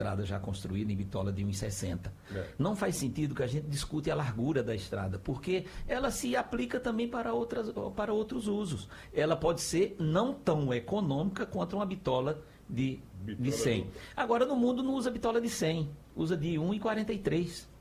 estrada já construída em bitola de 1,60. Não faz sentido que a gente discute a largura da estrada, porque ela se aplica também para outros usos. Ela pode ser não tão econômica quanto uma bitola de 100. Agora, no mundo não usa bitola de 100, usa de 1,43.